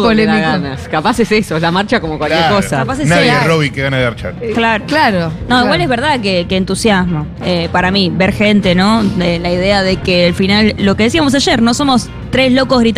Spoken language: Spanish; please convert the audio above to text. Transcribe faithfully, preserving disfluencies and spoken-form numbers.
le da polémico. ganas. Capaz es eso, la marcha como cualquier Claro. cosa. Capaz es Nadie el- es Robbie que gana de Archar. Claro. Claro. No, claro. igual es verdad que, que entusiasma. Eh, para mí, ver gente, ¿no? De la idea de que al final, lo que decíamos ayer, no somos tres locos gritando